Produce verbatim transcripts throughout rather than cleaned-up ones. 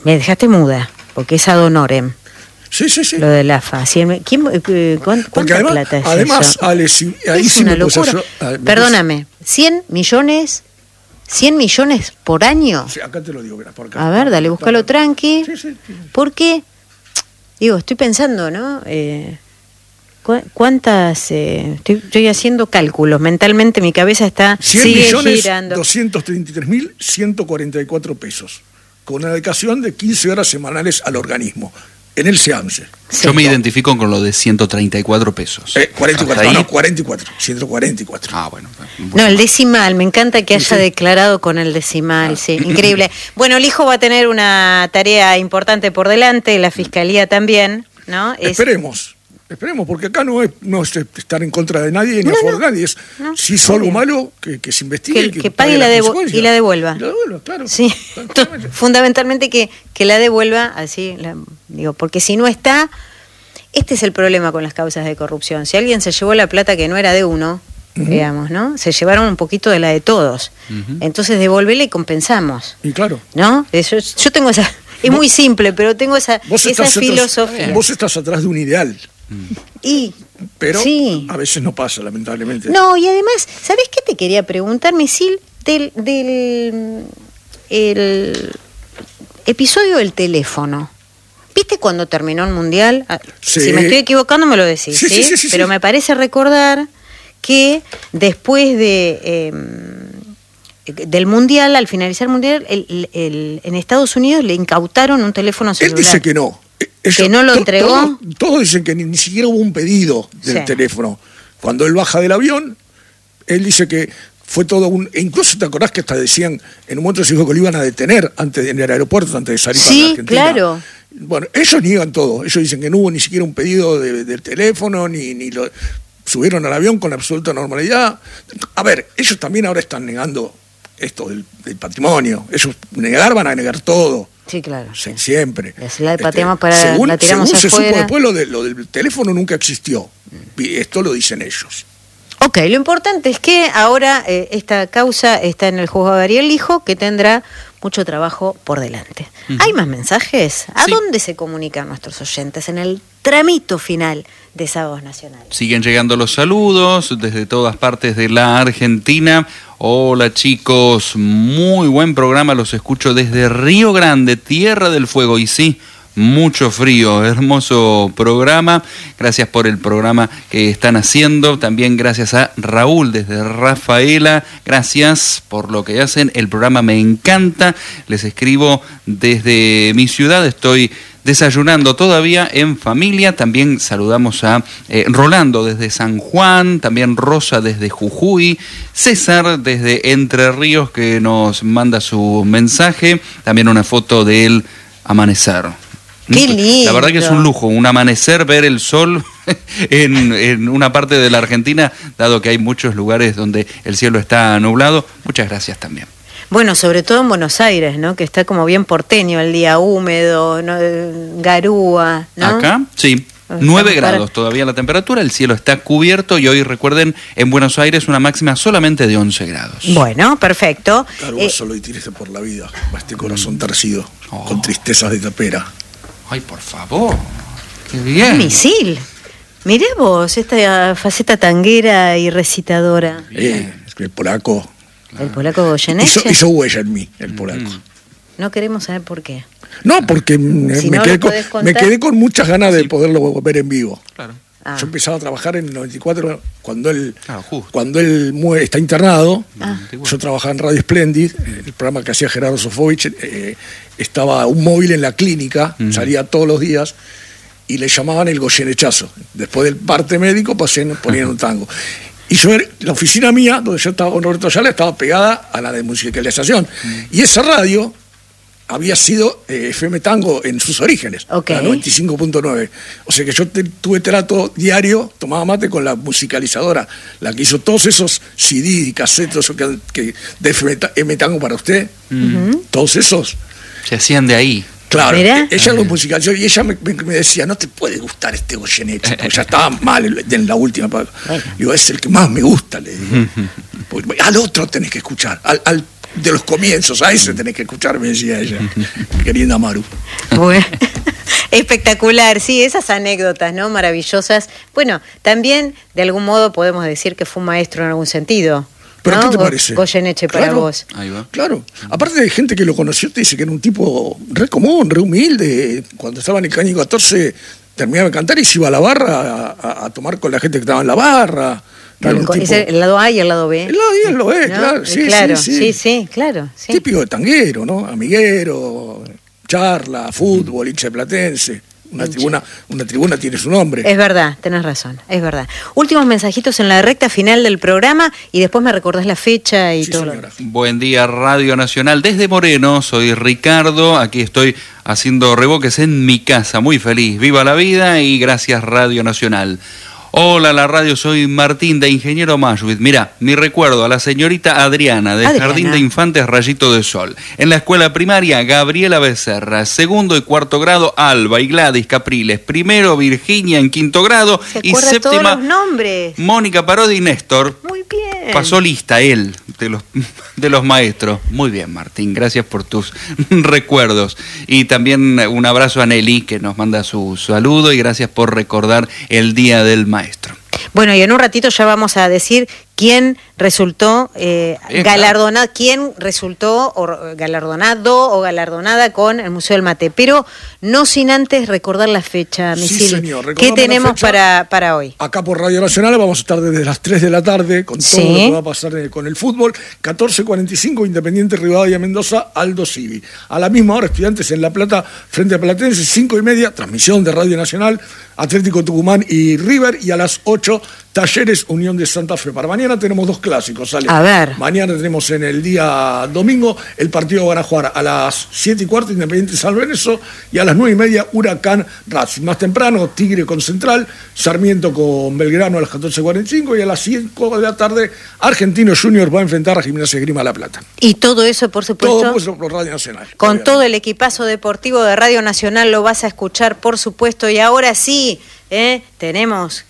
Me dejaste muda, porque es ad honorem. Sí, sí, sí. Lo del A F A. ¿Quién, eh, ¿Cuánta porque además, plata es además, eso? Ale, si, ahí es sí una me puse locura. yo, ah, Perdóname, cien millones, cien millones por año. Sí, acá te lo digo, mira, por acá. A ver, dale, búscalo tranqui. Sí, sí, sí. ¿Por qué? Digo, estoy pensando, ¿no? Eh, ¿cu ¿Cuántas? Eh, estoy, estoy haciendo cálculos. Mentalmente mi cabeza está cien sigue millones girando. doscientos treinta y tres mil ciento cuarenta y cuatro pesos, con una dedicación de quince horas semanales al organismo, en el SEAMSE. Sí. Yo me identifico con lo de ciento treinta y cuatro pesos. Eh, cuarenta y cuatro, no, no, cuarenta y cuatro, ciento cuarenta y cuatro. Ah, bueno. No, el decimal, me encanta que haya sí. declarado con el decimal, ah. sí, increíble. Bueno, el hijo va a tener una tarea importante por delante, la fiscalía también, ¿no? Es... Esperemos. Esperemos, porque acá no es, no es estar en contra de nadie ni no, a favor no, de nadie. Es no, si hizo algo malo, que, que se investigue. Que, que, que pague y la, devu y la devuelva. Y la devuelva, claro. Sí, fundamentalmente que, que la devuelva, así, la, digo, porque si no está, este es el problema con las causas de corrupción. Si alguien se llevó la plata que no era de uno, uh-huh. digamos, ¿no? Se llevaron un poquito de la de todos. Uh-huh. Entonces devolverle y compensamos. Y claro. ¿No? Eso, yo tengo esa... Es muy simple, pero tengo esa, esa filosofía. Atrás, vos estás atrás de un ideal. Y, pero sí. a veces no pasa, lamentablemente. No, y además, ¿sabés qué te quería preguntar, Misil? Del, del el episodio del teléfono. ¿Viste cuando terminó el Mundial? Sí. Si me estoy equivocando me lo decís, ¿sí? Sí, sí, sí, pero sí. me parece recordar que después de... Eh, del Mundial, al finalizar el Mundial, el, el, el, en Estados Unidos le incautaron un teléfono celular. Él dice que no. Ellos, ¿Que no lo entregó? Todos, todos dicen que ni, ni siquiera hubo un pedido del sí. teléfono. Cuando él baja del avión, él dice que fue todo un... E incluso te acordás que hasta decían, en un momento se dijo que lo iban a detener antes de, en el aeropuerto, antes de salir sí, para la Argentina. Sí, claro. Bueno, ellos niegan todo. Ellos dicen que no hubo ni siquiera un pedido de, del teléfono, ni, ni lo... Subieron al avión con absoluta normalidad. A ver, ellos también ahora están negando esto del, del patrimonio. Ellos negar van a negar todo. Sí, claro. Sí, siempre. Si la pateamos este, para según, la tiramos según afuera. Se supo después, lo, de, lo del teléfono nunca existió. Esto lo dicen ellos. Ok, lo importante es que ahora eh, esta causa está en el juzgado de Ariel Lijo, que tendrá mucho trabajo por delante. Uh-huh. ¿Hay más mensajes? ¿A sí. dónde se comunican nuestros oyentes en el tramito final de Sábados Nacionales? Siguen llegando los saludos desde todas partes de la Argentina. Hola chicos, muy buen programa, los escucho desde Río Grande, Tierra del Fuego, y sí, mucho frío, hermoso programa, gracias por el programa que están haciendo, también gracias a Raúl desde Rafaela, gracias por lo que hacen, el programa me encanta, les escribo desde mi ciudad, estoy desayunando todavía en familia, también saludamos a eh, Rolando desde San Juan, también Rosa desde Jujuy, César desde Entre Ríos que nos manda su mensaje, también una foto del amanecer. ¡Qué lindo! La verdad que es un lujo, un amanecer, ver el sol en, en una parte de la Argentina, dado que hay muchos lugares donde el cielo está nublado. Muchas gracias también. Bueno, sobre todo en Buenos Aires, ¿no? Que está como bien porteño el día, húmedo, ¿no? Garúa, ¿no? Acá, sí. nueve grados todavía la temperatura, el cielo está cubierto y hoy recuerden, en Buenos Aires una máxima solamente de once grados. Bueno, perfecto. Claro, eh, solo y tirese por la vida, este corazón torcido, oh. con tristezas de tapera. Ay, por favor, qué bien. Un misil. Mirá vos, esta faceta tanguera y recitadora. Eh, el polaco... El polaco Goyeneche. Hizo, hizo huella en mí, el polaco. Mm. No queremos saber por qué. No, porque me, si me, no quedé, con, me quedé con muchas ganas de sí. poderlo ver en vivo. Claro. Ah. Yo empezaba a trabajar en el noventa y cuatro, cuando él, ah, cuando él muere, está internado. Ah. Yo trabajaba en Radio Splendid, el programa que hacía Gerardo Sofovich. Eh, estaba un móvil en la clínica, mm. salía todos los días, y le llamaban el Goyenechazo. Después del parte médico, ponían, ponían un tango. Y yo, la oficina mía, donde yo estaba con Roberto Ayala, estaba pegada a la de musicalización. Mm. Y esa radio había sido eh, F M Tango en sus orígenes, okay. la noventa y cinco punto nueve. O sea que yo te, tuve trato diario, tomaba mate con la musicalizadora, la que hizo todos esos C D y casetos que, que, de F M Tango para usted, mm. todos esos. Se hacían de ahí. Claro, ¿Verá? ella lo musicalizó y ella me, me, me decía, no te puede gustar este Goyeneche, porque ya estaba mal en la última. Bueno. Digo, es el que más me gusta, le digo. Porque al otro tenés que escuchar, al, al de los comienzos. A ese tenés que escuchar, me decía ella, querida Maru. Bueno, espectacular, sí, esas anécdotas, ¿no? Maravillosas. Bueno, también de algún modo podemos decir que fue un maestro en algún sentido. ¿Pero ¿no? qué te parece? Goyeneche, para claro, vos. Ahí va. Claro. Aparte de gente que lo conoció, te dice que era un tipo re común, re humilde. Cuando estaba en el Caño catorce, terminaba de cantar y se iba a la barra a, a, a tomar con la gente que estaba en la barra. El, tipo, el lado A y el lado B. El lado A y el lado B, ¿no? Claro. Sí, claro, sí, sí. sí, sí, claro. Sí. Típico de tanguero, ¿no? Amiguero, charla, fútbol, hincha platense. Una tribuna, una tribuna tiene su nombre. Es verdad, tenés razón, es verdad. Últimos mensajitos en la recta final del programa y después me recordás la fecha y sí, todo. Señora. Lo... Buen día, Radio Nacional. Desde Moreno, soy Ricardo. Aquí estoy haciendo reboques en mi casa. Muy feliz. Viva la vida y gracias, Radio Nacional. Hola, la radio, soy Martín de Ingeniero Mayuit. Mira, mi recuerdo a la señorita Adriana del Adriana. Jardín de Infantes Rayito de Sol. En la escuela primaria, Gabriela Becerra. Segundo y cuarto grado, Alba y Gladys Capriles. Primero, Virginia en quinto grado. Se y acuerda séptima, todos los nombres. Mónica Parodi y Néstor. Muy bien. Pasó lista él de los, de los maestros. Muy bien, Martín, gracias por tus recuerdos. Y también un abrazo a Nelly, que nos manda su saludo, y gracias por recordar el Día del Maestro. Bueno, y en un ratito ya vamos a decir quién resultó eh, eh, galardonado, claro. quién resultó o, galardonado o galardonada con el Museo del Mate, pero no sin antes recordar la fecha, Sí, Misil. señor. ¿Qué tenemos para, para hoy? Acá por Radio Nacional vamos a estar desde las tres de la tarde con todo Sí. lo que va a pasar eh, con el fútbol. catorce cuarenta y cinco, Independiente Rivadavia Mendoza, Aldo Civi. A la misma hora, Estudiantes en La Plata frente a Platense, cinco y media, transmisión de Radio Nacional, Atlético Tucumán y River, y a las ocho, Talleres Unión de Santa Fe. Para mañana tenemos dos clásicos, ¿sale? A ver. Mañana tenemos en el día domingo el partido van a jugar a las siete y cuarto Independiente San Lorenzo y a las nueve y media Huracán Racing. Más temprano Tigre con Central, Sarmiento con Belgrano a las catorce cuarenta y cinco y a las cinco de la tarde Argentino Junior va a enfrentar a Gimnasia Esgrima La Plata. Y todo eso, por supuesto, Todo eso por Radio Nacional. con obviamente. todo el equipazo deportivo de Radio Nacional lo vas a escuchar, por supuesto. Y ahora sí, ¿eh? tenemos...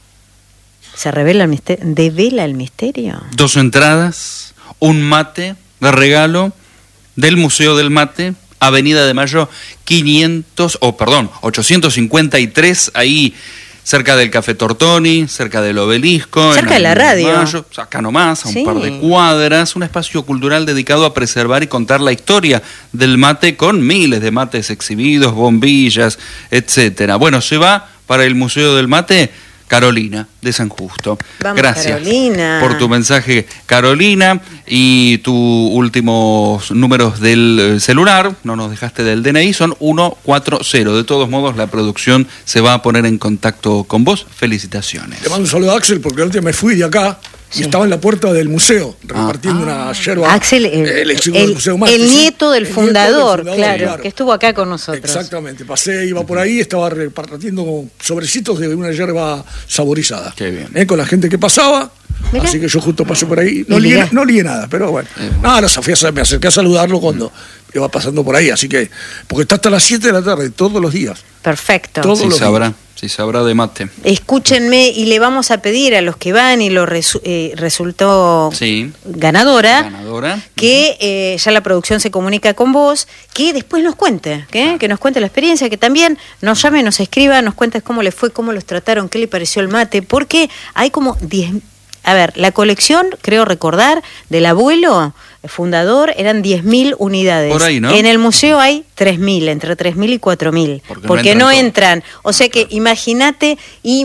¿Se revela el misterio? ¿Devela el misterio? Dos entradas, un mate de regalo del Museo del Mate, Avenida de Mayo quinientos, o oh, perdón, ochocientos cincuenta y tres, ahí cerca del Café Tortoni, cerca del Obelisco. Cerca de la radio. De Mayo, acá nomás, a un Sí. par de cuadras, un espacio cultural dedicado a preservar y contar la historia del mate con miles de mates exhibidos, bombillas, etcétera. Bueno, se va para el Museo del Mate Carolina de San Justo. Vamos, Gracias Carolina. por tu mensaje, Carolina, y tus últimos números del celular, no nos dejaste del D N I, son ciento cuarenta. De todos modos, la producción se va a poner en contacto con vos. Felicitaciones. Le mando un saludo a Axel porque el otro día me fui de acá y Sí. estaba en la puerta del museo repartiendo Ah. una yerba. Axel, el, el, ex- el- del Museo Mate, el sí. nieto del El fundador, nieto del claro, que estuvo acá con nosotros. Exactamente, pasé, iba por ahí, estaba repartiendo sobrecitos de una yerba saborizada. Qué bien. Eh, con la gente que pasaba, Mirá. así que yo justo pasé por ahí. No Y lié, mirá. no lié nada, pero bueno. No, no, fui a- me acerqué a saludarlo cuando iba pasando por ahí, así que, porque está hasta las siete de la tarde, todos los días. Perfecto. Todo. Si los sabrá, si sabrá de mate. Escúchenme y le vamos a pedir a los que van y lo resu- eh, resultó Sí. ganadora, Ganadora. que eh, ya la producción se comunica con vos, que después nos cuente, ¿qué? que nos cuente la experiencia, que también nos llame, nos escriba, nos cuente cómo le fue, cómo los trataron, qué le pareció el mate, porque hay como diez... A ver, la colección, creo recordar, del abuelo fundador eran diez mil unidades. Por ahí, ¿no? En el museo hay tres mil, entre tres mil y cuatro mil. Porque Porque, no no entran entran. O sea que imagínate,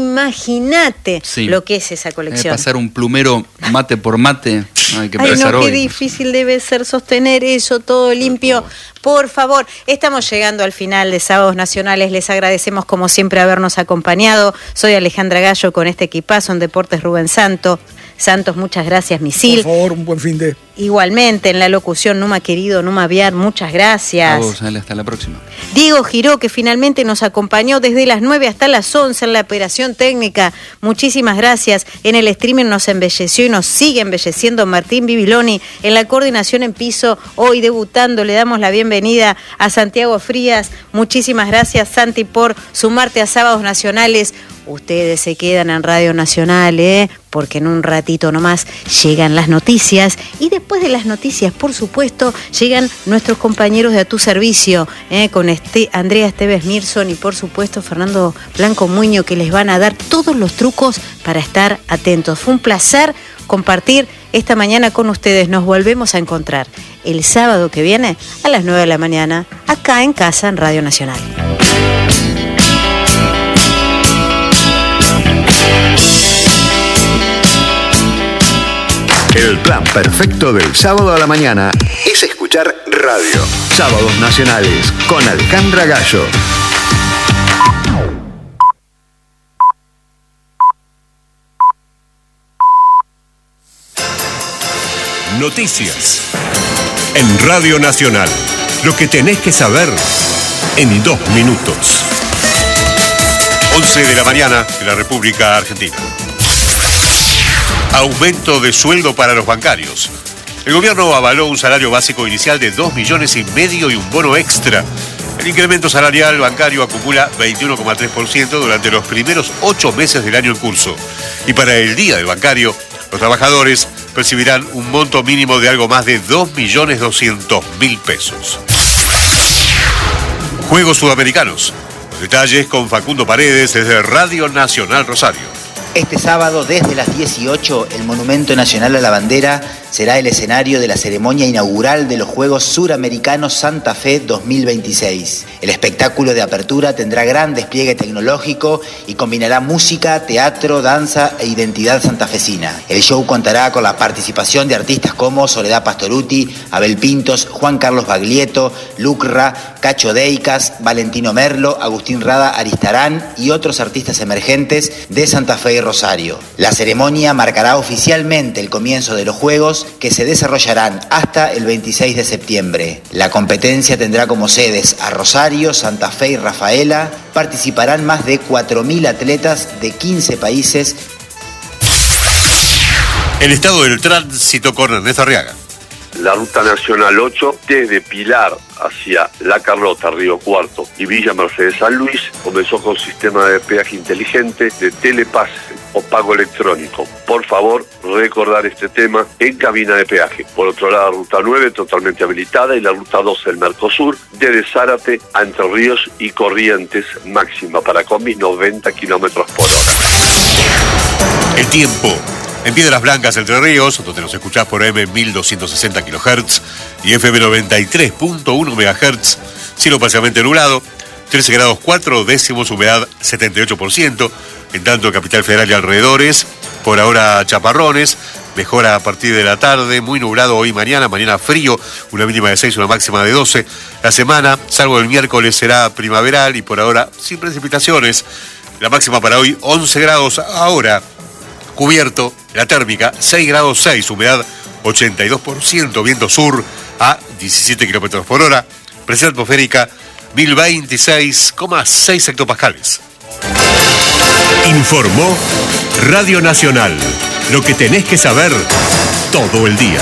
imagínate Sí. lo que es esa Eh, colección. pasar un plumero mate por mate, hay que Ay, pensar no, qué hoy. difícil debe ser sostener eso todo limpio. Por favor, estamos llegando al final de Sábados Nacionales. Les agradecemos como siempre habernos acompañado. Soy Alejandra Gallo con este equipazo en Deportes Rubén Santo. Santos, muchas gracias, Misil. Por favor, un buen fin de... Igualmente, en la locución, Numa querido, Numa Viar, muchas A gracias. vos, Ale, hasta la próxima. Diego Giró, que finalmente nos acompañó desde las nueve hasta las once en la operación técnica. Muchísimas gracias. En el streaming nos embelleció y nos sigue embelleciendo Martín Bibiloni. En la coordinación en piso, hoy debutando, le damos la bienvenida a Santiago Frías. Muchísimas gracias, Santi, por sumarte a Sábados Nacionales. ustedes se quedan en Radio Nacional, ¿eh? Porque en un ratito nomás llegan las noticias y después de las noticias, por supuesto, llegan nuestros compañeros de A Tu Servicio, ¿eh? Con este Andrea Esteves Mirson y por supuesto Fernando Blanco Muño, que les van a dar todos los trucos para estar atentos. Fue un placer compartir esta mañana con ustedes. Nos volvemos a encontrar el sábado que viene a las nueve de la mañana acá en casa en Radio Nacional. El plan perfecto del sábado a la mañana es escuchar radio. Sábados Nacionales con Alejandra Gallo. Noticias en Radio Nacional. Lo que tenés que saber en dos minutos. once de la mañana en la República Argentina. Aumento de sueldo para los bancarios. El gobierno avaló un salario básico inicial de dos millones y medio y un bono extra. El incremento salarial bancario acumula veintiuno coma tres por ciento durante los primeros ocho meses del año en curso. Y para el Día del Bancario, los trabajadores percibirán un monto mínimo de algo más de dos millones doscientos mil pesos. Juegos Sudamericanos. Los detalles con Facundo Paredes desde Radio Nacional Rosario. Este sábado, desde las dieciocho, el Monumento Nacional a la Bandera será el escenario de la ceremonia inaugural de los Juegos Suramericanos Santa Fe dos mil veintiséis. El espectáculo de apertura tendrá gran despliegue tecnológico y combinará música, teatro, danza e identidad santafesina. El show contará con la participación de artistas como Soledad Pastorutti, Abel Pintos, Juan Carlos Baglietto, Lucra, Cacho Deicas, Valentino Merlo, Agustín Rada Aristarán y otros artistas emergentes de Santa Fe y Rosario. La ceremonia marcará oficialmente el comienzo de los Juegos, que se desarrollarán hasta el veintiséis de septiembre. La competencia tendrá como sedes a Rosario, Santa Fe y Rafaela. Participarán más de cuatro mil atletas de quince países. El estado del tránsito con Ernesto Arriaga. La ruta nacional ocho desde Pilar hacia La Carlota, Río Cuarto y Villa Mercedes San Luis comenzó con sistema de peaje inteligente de telepase o pago electrónico. Por favor, recordar este tema en cabina de peaje. Por otro lado, la ruta nueve totalmente habilitada y la ruta doce del Mercosur desde Zárate a Entre Ríos y Corrientes, máxima para combis noventa kilómetros por hora. El tiempo. En Piedras Blancas, Entre Ríos, donde nos escuchás por A M mil doscientos sesenta kilohertz y F M noventa y tres punto uno megahertz, cielo parcialmente nublado, trece grados cuatro décimos, humedad setenta y ocho por ciento, en tanto Capital Federal y alrededores, por ahora chaparrones, mejora a partir de la tarde, muy nublado hoy y mañana, mañana frío, una mínima de seis, una máxima de doce. La semana, salvo el miércoles, será primaveral y por ahora sin precipitaciones. La máxima para hoy, once grados ahora. Cubierto, la térmica, seis grados seis, humedad ochenta y dos por ciento, viento sur a diecisiete kilómetros por hora, presión atmosférica mil veintiséis coma seis hectopascales. Informó Radio Nacional, lo que tenés que saber todo el día.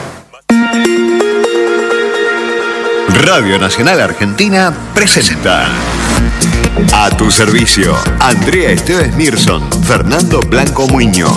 Radio Nacional Argentina presenta A Tu Servicio, Andrea Esteves Mirson, Fernando Blanco Muño.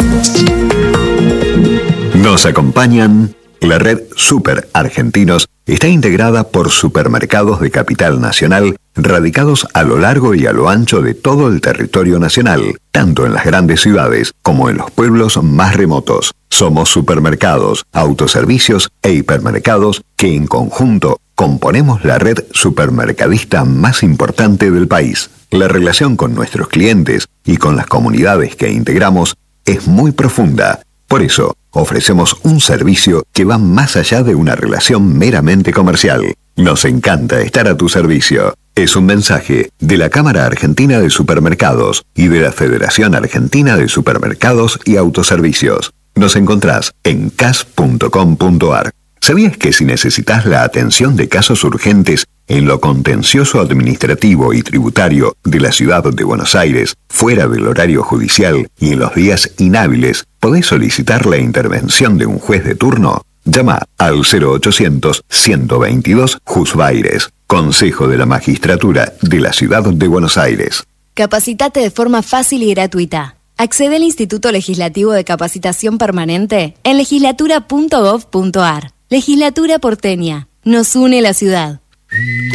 Nos acompañan. La red Super Argentinos está integrada por supermercados de capital nacional radicados a lo largo y a lo ancho de todo el territorio nacional, tanto en las grandes ciudades como en los pueblos más remotos. Somos supermercados, autoservicios e hipermercados que en conjunto componemos la red supermercadista más importante del país. La relación con nuestros clientes y con las comunidades que integramos es muy profunda. Por eso, ofrecemos un servicio que va más allá de una relación meramente comercial. Nos encanta estar a tu servicio. Es un mensaje de la Cámara Argentina de Supermercados y de la Federación Argentina de Supermercados y Autoservicios. Nos encontrás en c a s punto com punto a r. ¿Sabías que si necesitas la atención de casos urgentes en lo contencioso administrativo y tributario de la ciudad de Buenos Aires, fuera del horario judicial y en los días inhábiles, podés solicitar la intervención de un juez de turno? Llama al cero ochocientos, ciento veintidós, Jusbaires, Consejo de la Magistratura de la Ciudad de Buenos Aires. Capacitate de forma fácil y gratuita. Accede al Instituto Legislativo de Capacitación Permanente en legislatura punto gov punto ar. Legislatura porteña. Nos une la ciudad.